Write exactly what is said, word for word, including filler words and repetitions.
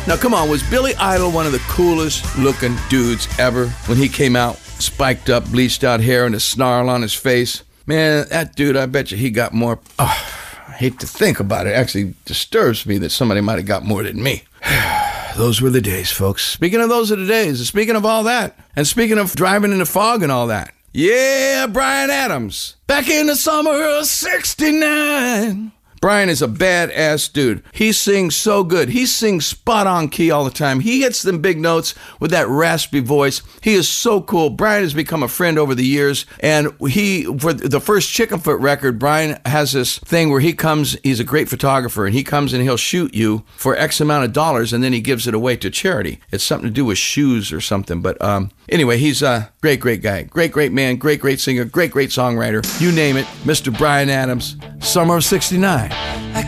Now, come on, was Billy Idol one of the coolest looking dudes ever when he came out? Spiked up, bleached out hair and a snarl on his face. Man, that dude, I bet you he got more. Oh, I hate to think about it. It actually disturbs me that somebody might have got more than me. Those were the days, folks. Speaking of those are the days, speaking of all that, and speaking of driving in the fog and all that. Yeah, Bryan Adams, back in the summer of sixty-nine. Bryan is a badass dude. He sings so good. He sings spot on key all the time. He hits them big notes with that raspy voice. He is so cool. Bryan has become a friend over the years. And he, for the first Chickenfoot record, Bryan has this thing where he comes, he's a great photographer, and he comes and he'll shoot you for X amount of dollars, and then he gives it away to charity. It's something to do with shoes or something. But um, anyway, he's a great, great guy. Great, great man. Great, great singer. Great, great songwriter. You name it. Mister Bryan Adams. Summer of sixty-nine. I